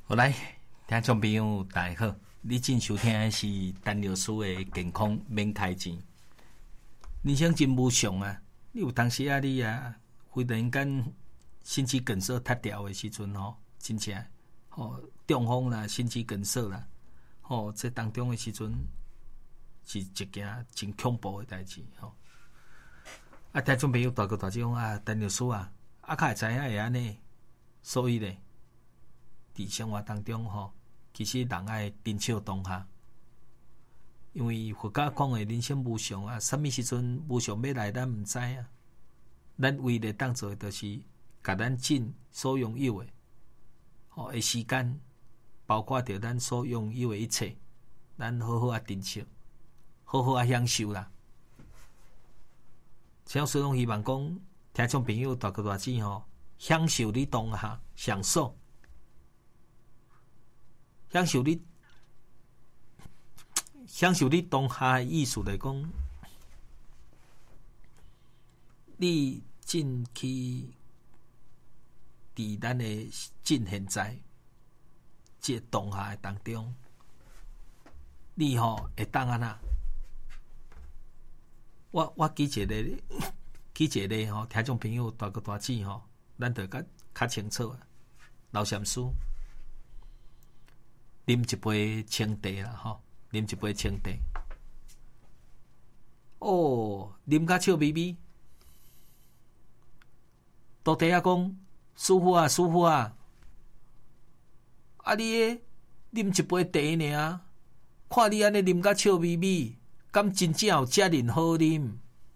好来，听众朋友大家好，你正收听的是陈老师的健康免开钱。人生真无常啊！你有当时啊，你啊，忽然间心肌梗塞塌掉的时阵吼，真正中风啦、心肌梗塞啦，这当中的时阵是一件真恐怖的代志吼。啊，听众朋友大哥大姐讲啊，陈老师啊，较会知影会安尼，所以咧。伫生活当中其实人爱珍惜当下，因为佛家讲的人生无常啊，什么时阵无常要来，咱毋知啊。咱唯一当做的就是甲咱尽所拥有的的时间，包括着咱所拥有的一切，咱好好啊珍惜，好好啊享受啦。像所拢希望讲，听众朋友大哥大姐享受你当下，享受。享受你当下的意思来讲，你进去伫咱的进现在这当下的当中，你会当安那？我举一个听众朋友大哥大姐咱就较清楚啊，老禅师。啉一杯清茶啦，啉一杯清茶。啉甲笑眯眯。徒弟啊讲，师傅啊，你啉一杯茶尔，看你安尼啉甲笑眯眯，敢真正有遮尔好啉？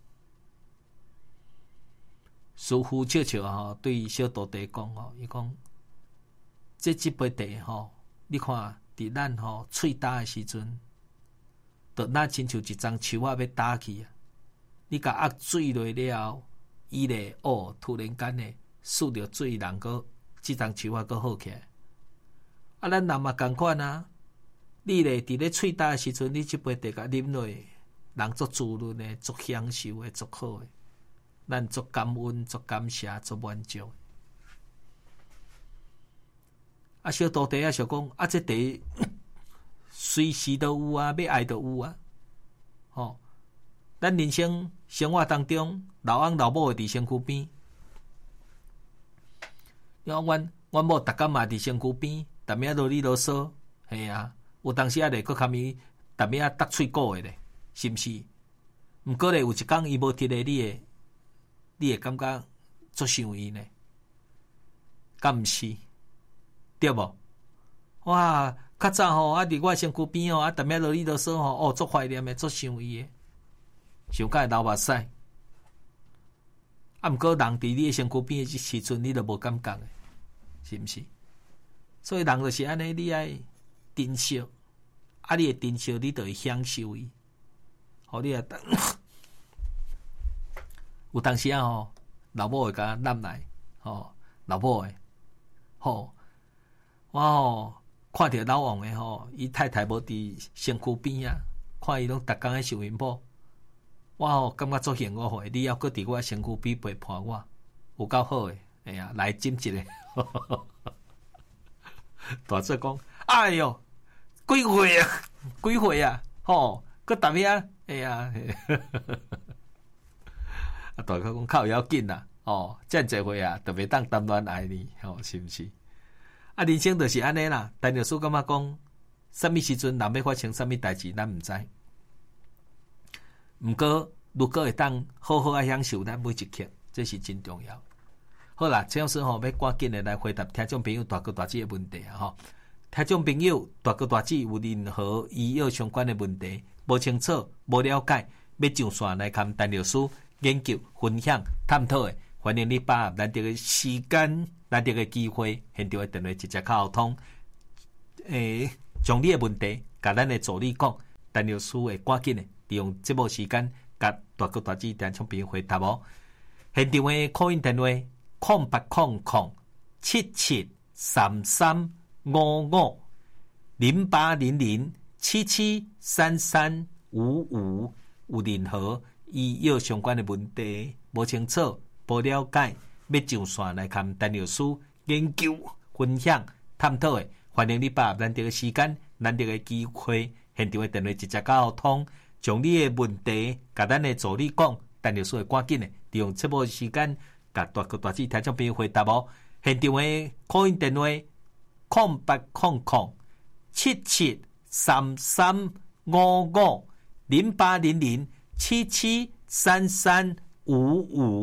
师傅笑笑对小徒弟讲伊讲，这杯茶你看。伫咱喙焦的时阵，就那亲像一张树仔要焦去啊！你甲压水落了，伊咧突然间咧，输着水，人个即张树仔个好起来。啊，咱人嘛共款啊！你咧伫咧喙焦的时阵，你即杯茶甲啉落，人足滋润的，足享受的，足好的，咱足感恩、足感谢、足满足。啊，小徒弟啊，想讲啊，这茶随时都有啊，要爱都有啊。咱人生生活当中，老翁老母伫身躯边，因为阮某逐工嘛伫身躯边，逐暝啰里啰嗦，系啊，有当时啊咧，搁堪咪逐暝啊搭喙鼓的咧，是毋是？毋过咧，有一工伊无摕咧，你会感觉足想伊呢？敢毋是？对无？哇！较早伫我身躯边逐暝啰里啰嗦足怀念的，足想伊的，想甲伊流目屎。毋过人伫你的身躯边的时阵，你都无感觉的，是毋是？所以人就是安尼，你爱珍惜，你会珍惜，你就会享受伊。你啊，有当时老母会甲揽来，老母的，我看到老王的伊太太无伫身躯边啊，看伊拢逐工咧想因某，我感觉足幸福的。你要搁伫我身躯边陪伴我，有够好诶！哎呀，来斟一个。大姐讲，哎哟，几岁啊？搁逐暝哎呀，啊，大哥讲较要紧啦，遮济岁啊，特别当谈恋爱呢，是毋是？啊，人生就是安尼啦。陈老师感觉讲，什么时阵人要发生什么代志，咱毋知。毋过，如果会当好好啊享受咱每一刻，这是真重要。好啦，陈老师要赶紧的来回答听众朋友大哥大姐的问题啊！听众朋友大哥大姐有任何医药相关的问题，无清楚、无了解，要上线来看陈老师研究、分享、探讨的，欢迎你把握咱这个时间。咱这个机会，现场的电话直接沟通，将你的问题，甲咱的助理讲，陈老师会赶紧的利用节目时间，甲大哥大姐听众朋友回答哦。现场的 call in 电话：0800773355，有任何医药相关的问题，无清楚、无了解。要上线来看陈老师研究、分享、探讨的， 欢迎你把握咱这个时间，咱这个机会，现场的电话直接交通，将你的问题，甲咱的助理讲，陈律师会赶紧的利用节目时间，甲大哥大姐听众朋友回答无。现场的call in电话：08007733550800773355。